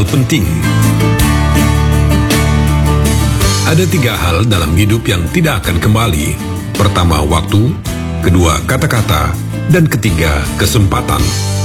penting. Ada 3 hal dalam hidup yang tidak akan kembali. Pertama, waktu. Kedua, kata-kata. Dan ketiga, kesempatan.